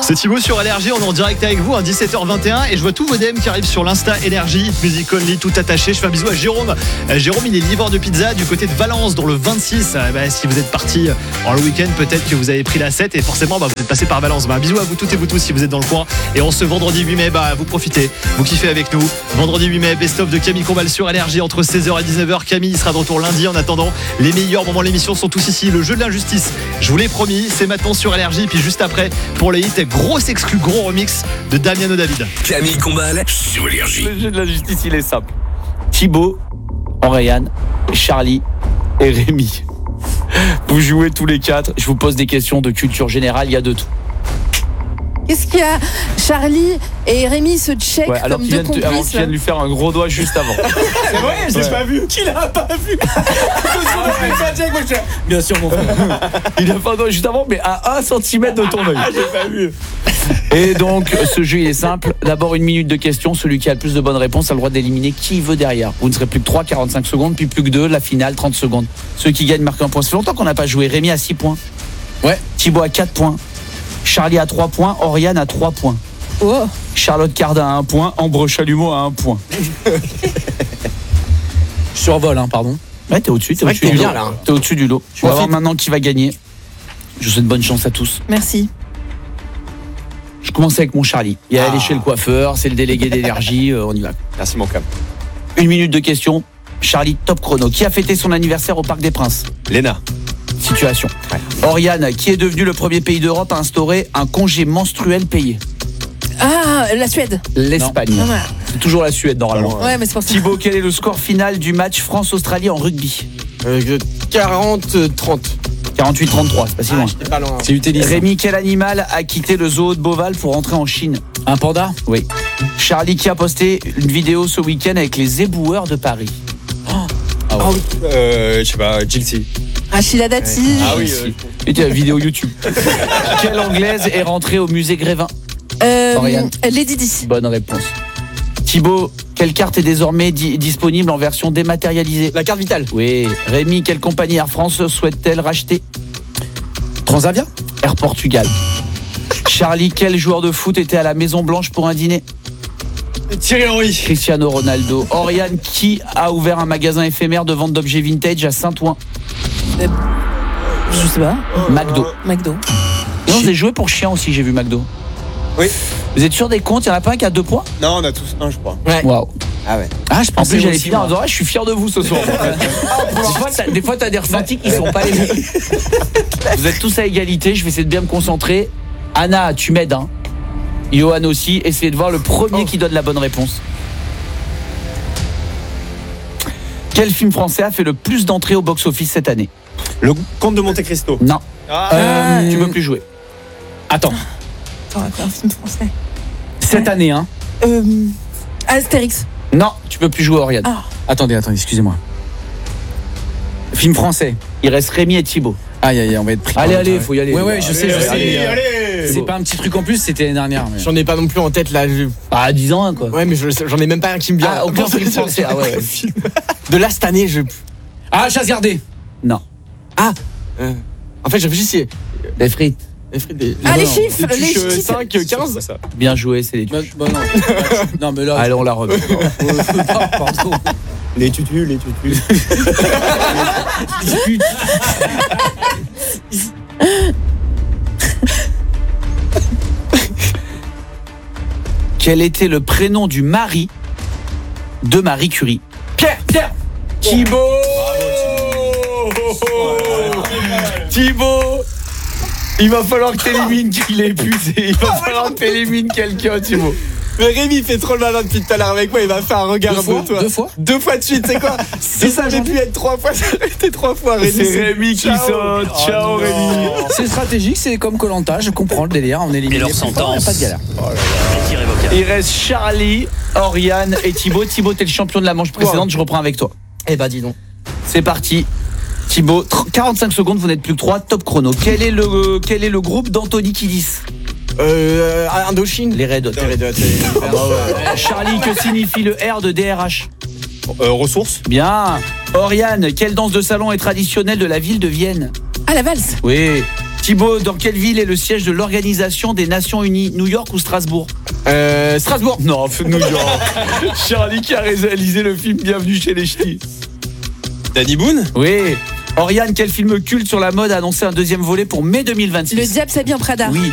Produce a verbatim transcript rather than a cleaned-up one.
C'est Thibaut sur Énergie, on est en direct avec vous à dix-sept heures vingt et un et je vois tous vos D M qui arrivent sur l'Insta Énergie, Music Only, tout attaché. Je fais un bisou à Jérôme. Euh, Jérôme, il est livreur de pizza du côté de Valence dans le vingt-six. Euh, bah, si vous êtes parti en le week-end, peut-être que vous avez pris la sept et forcément bah, vous êtes passé par Valence. Bah, un bisou à vous toutes et vous tous si vous êtes dans le coin. Et on ce vendredi huit mai, bah, vous profitez, vous kiffez avec nous. Vendredi huit mai, best-of de Camille Combal sur Énergie entre seize heures et dix-neuf heures. Camille sera de retour lundi. En attendant, les meilleurs moments de l'émission sont tous ici. Le jeu de l'injustice, je vous l'ai promis, c'est maintenant sur Énergie. Puis juste après, pour les hits, grosse exclu, gros remix de Damiano David. Camille Combal sur Énergie. Le jeu de l'injustice, il est simple. Thibaut, Oriane, Charlie et Rémi. Vous jouez tous les quatre. Je vous pose des questions de culture générale. Il y a de tout. Qu'est-ce qu'il y a? Charlie et Rémi se check Ouais, alors comme qu'il deux vient, de, avant complices. qu'il vienne lui faire un gros doigt juste avant. C'est vrai, j'ai Ouais. pas vu. Qui l'a pas vu? Bien sûr, mon frère. Il a fait un doigt juste avant, mais à un centimètre de ton œil. J'ai pas vu. Et donc, ce jeu, il est simple. D'abord, une minute de questions. Celui qui a le plus de bonnes réponses a le droit d'éliminer qui il veut derrière. Vous ne serez plus que trois, quarante-cinq secondes, puis plus que deux, la finale, trente secondes. Ceux qui gagnent marquent un point. Ça fait longtemps qu'on n'a pas joué. Rémi à six points. Ouais. Thibaut à quatre points. Charlie à trois points. Oriane à trois points. Oh. Charlotte Cardin à un point. Ambre Chalumeau à un point. Je survole, hein, pardon. Ouais, t'es au-dessus. T'es vrai au-dessus que t'es du bien, lot. là, hein. T'es au-dessus du lot. On va voir Profite. maintenant qui va gagner. Je vous souhaite bonne chance à tous. Merci. Je commence avec mon Charlie. Il est allé Ah. chez le coiffeur. C'est le délégué d'énergie. euh, on y va. Merci, mon cam. Une minute de questions. Charlie, top chrono. Qui a fêté son anniversaire au Parc des Princes? Léna. Situation. Oriane, qui est devenu le premier pays d'Europe à instaurer un congé menstruel payé? Ah, la Suède. L'Espagne. Ah, voilà. C'est toujours la Suède normalement. Ouais, mais c'est pour ça. Thibaut, quel est le score final du match France-Australie en rugby? Euh, quarante trente. quarante-huit trente-trois, c'est pas si loin. J'étais pas loin. C'est utile. Rémi, quel animal a quitté le zoo de Beauval pour rentrer en Chine? Un panda? Oui. Charlie, qui a posté une vidéo ce week-end avec les éboueurs de Paris? Ah oui. Euh, je sais pas, Jilcy. Achille Dati. Ah oui, Si. euh, Et tu as la vidéo YouTube. Quelle anglaise est rentrée au musée Grévin? Euh, Oriane. Lady Di. Bonne réponse. Thibaut, quelle carte est désormais di- disponible en version dématérialisée? La carte vitale. Oui. Rémi, quelle compagnie Air France souhaite-t-elle racheter? Transavia? Air Portugal. Charlie, quel joueur de foot était à la Maison Blanche pour un dîner? Thierry Henry. Cristiano Ronaldo. Oriane, qui a ouvert un magasin éphémère de vente d'objets vintage à Saint-Ouen? Je sais pas. McDo. McDo. Non, vous avez joué pour chien aussi, j'ai vu McDo. Oui. Vous êtes sûr des comptes? Il n'y en a pas un qui a deux points? Non, on a tous un, je crois. Ouais. Waouh. Ah ouais. Ah, je pensais plus, que j'allais aussi, finir en moi. disant, ah, je suis fier de vous ce soir. des, fois, t'as, des fois, t'as des ressentis qui sont pas les mêmes. Vous êtes tous à égalité, je vais essayer de bien me concentrer. Anna, tu m'aides, hein. Johan aussi, essayez de voir le premier qui donne la bonne réponse. Quel film français a fait le plus d'entrées au box-office cette année? Le comte de Monte Cristo. Non, Ah, Euh, tu peux plus jouer. Attends. Attends, attends, un film français. Cette année, hein. Euh, Astérix. Non, tu peux plus jouer, Oriane. Ah. Attendez, attendez, excusez-moi. Film français. Il reste Rémi et Thibaut. Aïe, aïe, aïe, on va être pris. Allez, par allez, l'autre, faut y aller. Ouais, ouais, je sais, je allez, sais. allez, mais, euh, allez. C'est pas un petit truc en plus, c'était l'année dernière. mais- J'en ai pas non plus en tête là. je- Ah, dix ans, quoi. Ouais, mais je- j'en ai même pas un qui me vient. Ah, aucun film français. Ah ouais. De là cette année, je. Ah, chasse gardée. Non. Ah euh, En fait, je réfléchis. Les frites. Les frites des- Ah, les non, chiffres, des les tuches, euh, chiffres. cinq, quinze. C'est ça. Bien joué, c'est les Bah, tuches. bah non. Non, mais là. Allez, on la remet. Pardon. Les tutus, les tutus. Quel était le prénom du mari de Marie Curie? Pierre, Pierre. Thibaut. Thibaut. Il va falloir que t'élimines qu'il est puté. Il va falloir que t'élimines quelqu'un, Thibaut. Mais Rémi fait trop le malin depuis tout à l'heure avec moi, il va faire un regard Deux fois, de toi. deux fois Deux fois de suite, c'est quoi? Si ça avait pu être trois fois, ça aurait été trois fois, Rémi. C'est Rémi qui Ciao. saute. Ciao, Rémi. C'est stratégique, c'est comme Koh-Lanta, je comprends le délire, on élimine Et leur les plus forts, sentence. y a pas de galère. Tir irrévocable. Il reste Charlie, Oriane et Thibaut. Thibaut, t'es le champion de la manche précédente, je reprends avec toi. Eh bah dis donc. C'est parti. Thibaut, tr- quarante-cinq secondes, vous n'êtes plus que trois, top chrono. Quel est le, quel est le groupe d'Anthony Kiedis? Euh. Indochine. Les Red Hot. Les Red Hot, c'est- Charlie, que signifie le R de D R H? Euh, ressources. Bien. Oriane, quelle danse de salon est traditionnelle de la ville de Vienne? Ah, la valse. Oui. Thibaut, dans quelle ville est le siège de l'Organisation des Nations Unies? New York ou Strasbourg? Euh, Strasbourg. Non, New York. Charlie qui a réalisé le film Bienvenue chez les Ch'tis. Danny Boone. Oui. Oriane, quel film culte sur la mode a annoncé un deuxième volet pour mai deux mille vingt-six? Le diable s'habille en Prada. Oui.